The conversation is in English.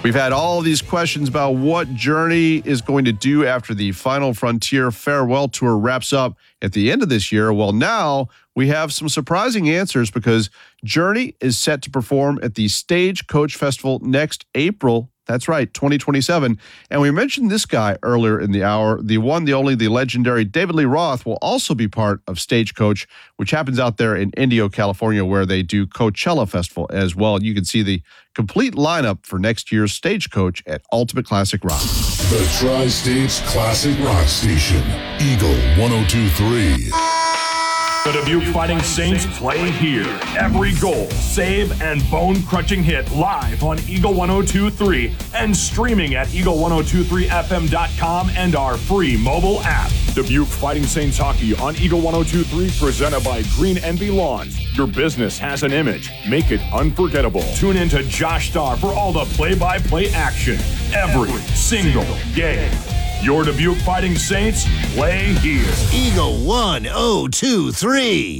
We've had all these questions about what Journey is going to do after the Final Frontier Farewell Tour wraps up at the end of this year. Well, now we have some surprising answers because Journey is set to perform at the Stagecoach Festival next April. That's right, 2027. And we mentioned this guy earlier in the hour. The one, the only, the legendary David Lee Roth will also be part of Stagecoach, which happens out there in Indio, California, where they do Coachella Festival as well. And you can see the complete lineup for next year's Stagecoach at Ultimate Classic Rock. The Tri-States Classic Rock Station, Eagle 102.3. The Dubuque Fighting Saints play here. Every goal, save, and bone-crushing hit live on Eagle 102.3 and streaming at eagle1023fm.com and our free mobile app. Dubuque Fighting Saints hockey on Eagle 102.3, presented by Green Envy Lawns. Your business has an image. Make it unforgettable. Tune in to Josh Starr for all the play-by-play action every single game. Your Dubuque Fighting Saints play here. Eagle 1023.